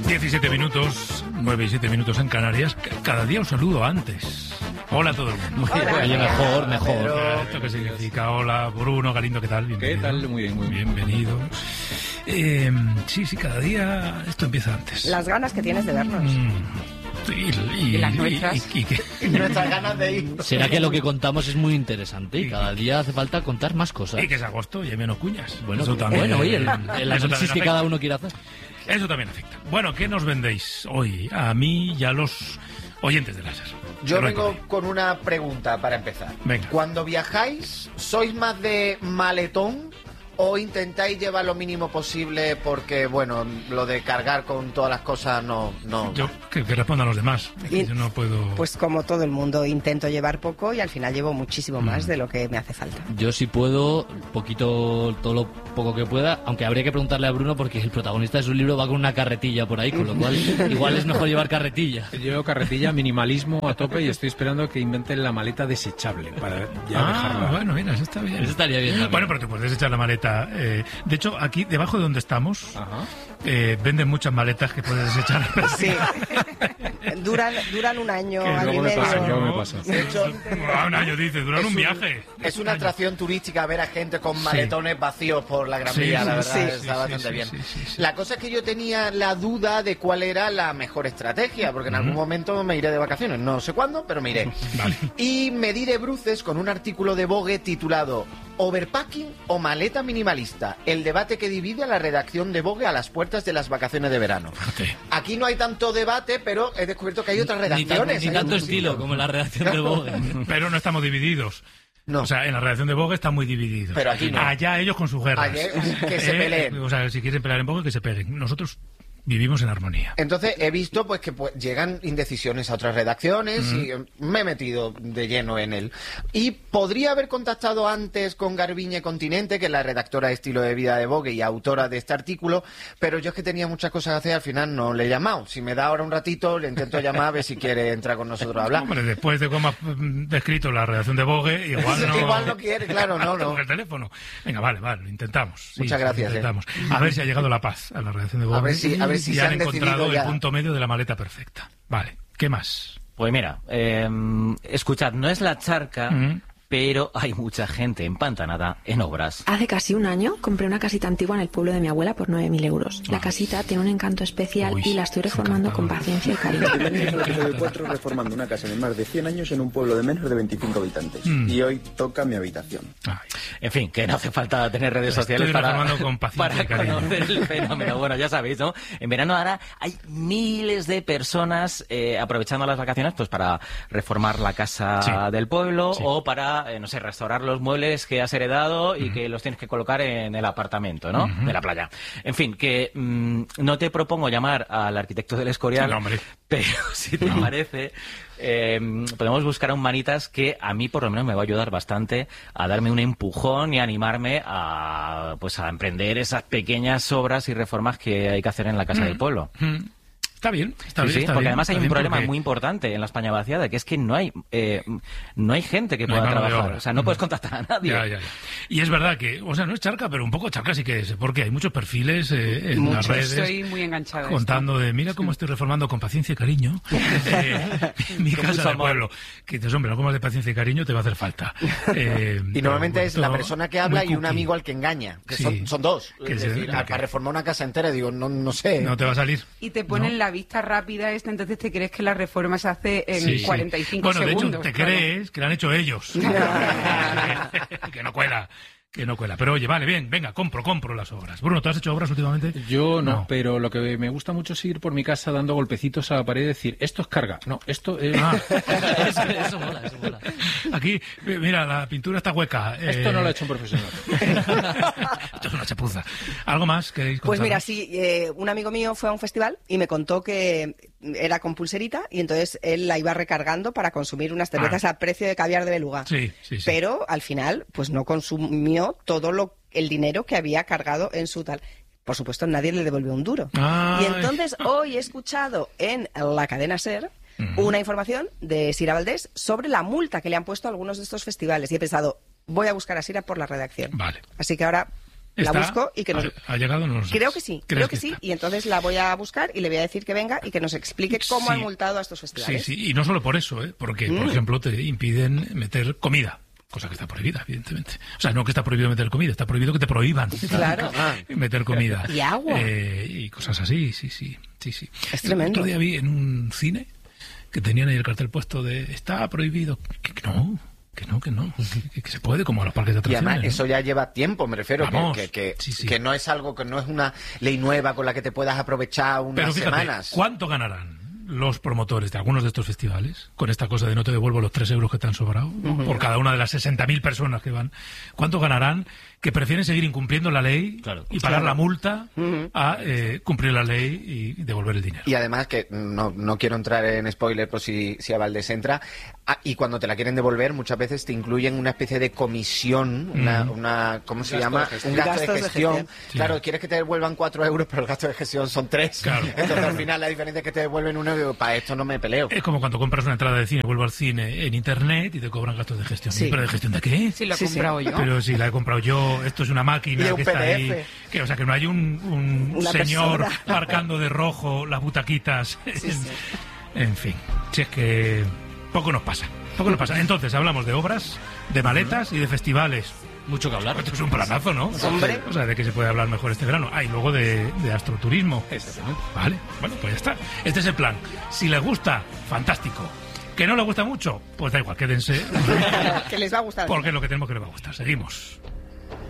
17 minutos, 9 y 7 minutos en Canarias. Cada día os saludo antes. Hola a todo el mundo. Oye, mejor. ¿Esto qué significa? Hola, Bruno, Galindo, ¿qué tal? Bienvenido. ¿Qué tal? Muy bien. Bienvenido. Sí, cada día esto empieza antes. Las ganas que tienes de vernos. Y las nuestras. Y nuestras ganas de ir. Será que lo que contamos es muy interesante y cada día hace falta contar más cosas. Y que es agosto y hay menos cuñas. Bueno, eso también, oye, el análisis que cada uno quiere hacer. Eso también afecta. Bueno, ¿qué nos vendéis hoy? A mí y a los oyentes de láser. Yo vengo con una pregunta para empezar. Venga. Cuando viajáis, ¿sois más de maletón o intentáis llevar lo mínimo posible porque, bueno, lo de cargar con todas las cosas no... Yo, que respondan los demás. Yo no puedo... Pues como todo el mundo, intento llevar poco y al final llevo muchísimo más de lo que me hace falta. Yo sí puedo, todo lo poco que pueda, aunque habría que preguntarle a Bruno porque el protagonista de su libro va con una carretilla por ahí, con lo cual igual es mejor llevar carretilla. Llevo carretilla, minimalismo a tope y estoy esperando que inventen la maleta desechable para ya dejarla. Bueno, mira, eso está bien. Eso estaría bien también. Bueno, pero te puedes desechar la maleta. De hecho, aquí, debajo de donde estamos, venden muchas maletas que puedes desechar. Sí. Duran un año, año y medio. Luego me pasa. De hecho, un año, dice, duran un viaje. Es una atracción turística ver a gente con maletones vacíos por la Gran Vía, la verdad, está bastante bien. Sí. La cosa es que yo tenía la duda de cuál era la mejor estrategia, porque en algún momento me iré de vacaciones, no sé cuándo, pero me iré. Vale. Y me di de bruces con un artículo de Vogue titulado ¿Overpacking o maleta minimalista? El debate que divide a la redacción de Vogue a las puertas de las vacaciones de verano. Aquí no hay tanto debate, pero he descubierto que hay otras redacciones. Ni tanto estilo como en la redacción de Vogue. Pero no estamos divididos. No. O sea, en la redacción de Vogue están muy divididos. Pero aquí no. Allá ellos con sus guerras. Que se peleen. O sea, si quieren pelear en Vogue, que se peleen. Nosotros vivimos en armonía. Entonces he visto pues que llegan indecisiones a otras redacciones y me he metido de lleno en él. Y podría haber contactado antes con Garbiñe Continente, que es la redactora de estilo de vida de Vogue y autora de este artículo, pero yo es que tenía muchas cosas que hacer, al final no le he llamado. Si me da ahora un ratito, le intento llamar a ver si quiere entrar con nosotros a hablar. Hombre, después de cómo has descrito la redacción de Vogue, igual no quiere, claro, no. El teléfono. Venga, vale, lo intentamos. Muchas gracias. Intentamos. A ver si ha llegado la paz a la redacción de Vogue. A ver si y se han han encontrado ya el punto medio de la maleta perfecta. Vale, ¿qué más? Pues mira, escuchad, no es la charca, pero hay mucha gente empantanada en obras. Hace casi un año compré una casita antigua en el pueblo de mi abuela por 9.000 euros. La casita tiene un encanto especial y la estoy reformando con paciencia y cariño. Tengo 4 reformando una casa de más de 100 años en un pueblo de menos de 25 habitantes. Y hoy toca mi habitación. En fin, que no hace falta tener redes sociales para conocer el fenómeno. Bueno, ya sabéis, ¿no? En verano ahora hay miles de personas aprovechando las vacaciones pues para reformar la casa del pueblo o para restaurar los muebles que has heredado y que los tienes que colocar en el apartamento, ¿no? De la playa. En fin, que no te propongo llamar al arquitecto del Escorial, pero si te parece, podemos buscar a un manitas que a mí por lo menos me va a ayudar bastante a darme un empujón y animarme a emprender esas pequeñas obras y reformas que hay que hacer en la casa del pueblo. Está bien, está porque bien, además hay un problema muy importante en la España vaciada, que es que no hay gente que pueda trabajar. O sea, no puedes contactar a nadie. Ya. Y es verdad que, o sea, no es charca, pero un poco charca sí que es, porque hay muchos perfiles en las redes. Estoy muy enganchada. Contando de, mira cómo estoy reformando con paciencia y cariño mi casa del pueblo. Que dices, hombre, algo más de paciencia y cariño te va a hacer falta. Y normalmente es la persona que habla y un amigo al que engaña. Que son dos. Es decir, para reformar una casa entera, digo, no sé. No te va a salir. Y te ponen la vista rápida entonces te crees que la reforma se hace en 45 segundos. Bueno, de hecho, te crees que la han hecho ellos. Que no cuela. Pero oye, vale, bien, venga, compro las obras. Bruno, ¿tú has hecho obras últimamente? Yo no, pero lo que me gusta mucho es ir por mi casa dando golpecitos a la pared y decir, esto es carga. No, esto es... Eso mola. Aquí, mira, la pintura está hueca. Esto no lo ha hecho un profesional. Esto es una chapuza. ¿Algo más queréis contar? Pues mira, sí, un amigo mío fue a un festival y me contó que era con pulserita y entonces él la iba recargando para consumir unas cervezas a precio de caviar de beluga. Sí. Pero al final, pues no consumió todo el dinero que había cargado en su tal. Por supuesto, nadie le devolvió un duro. Y entonces hoy he escuchado en la cadena SER una información de Sira Valdés sobre la multa que le han puesto a algunos de estos festivales. Y he pensado, voy a buscar a Sira por la redacción. Vale. Así que ahora La busco y que nos... ¿Ha llegado? No lo sé. Creo que sí, y entonces la voy a buscar y le voy a decir que venga y que nos explique cómo han multado a estos festivales. Sí, y no solo por eso, porque, por ejemplo, te impiden meter comida. Cosa que está prohibida, evidentemente. O sea, no que está prohibido meter comida, está prohibido que te prohíban meter comida. Y agua. Y cosas así, sí. Es tremendo. El otro día vi en un cine que tenían ahí el cartel puesto de está prohibido. Que se puede, como a los parques de atracciones. Y además eso ya lleva tiempo, me refiero, que no es algo, que no es una ley nueva con la que te puedas aprovechar unas semanas. ¿Cuánto ganarán los promotores de algunos de estos festivales con esta cosa de no te devuelvo los 3 euros que te han sobrado por cada una de las 60.000 personas que van? ¿Cuánto ganarán que prefieren seguir incumpliendo la ley y pagar la multa a cumplir la ley y devolver el dinero? Y además, que no quiero entrar en spoiler por si a Valdés entra, y cuando te la quieren devolver muchas veces te incluyen una especie de comisión, una ¿cómo se llama? Un gasto de gestión. Claro, quieres que te devuelvan 4 euros, pero el gasto de gestión son 3. Claro. Entonces al final la diferencia es que te devuelven 1 euro. Para esto no me peleo. Es como cuando compras una entrada de cine, vuelvo al cine en internet y te cobran gastos de gestión. ¿Pero de gestión de qué? Sí, lo he comprado yo. Pero si la he comprado yo, esto es una máquina que está ahí. O sea, que no hay un señor marcando de rojo las butaquitas. En fin, si es que poco nos pasa. Entonces, hablamos de obras, de maletas y de festivales. Mucho que hablar. Esto es un planazo, ¿no? Hombre. O sea, de que se puede hablar mejor este verano. Y luego de astroturismo. Exactamente. Vale, bueno, pues ya está. Este es el plan. Si les gusta, fantástico. ¿Que no les gusta mucho? Pues da igual, quédense. Que les va a gustar. Porque es lo que tenemos que les va a gustar. Seguimos.